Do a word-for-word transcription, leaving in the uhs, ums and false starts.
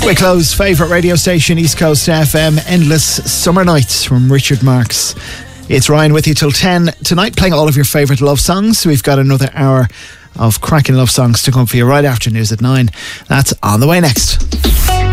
Wicklow's favourite radio station, East Coast F M, Endless Summer Nights from Richard Marx. It's Ryan with you till ten tonight, playing all of your favourite love songs. We've got another hour of cracking love songs to come for you right after news at nine. That's on the way next.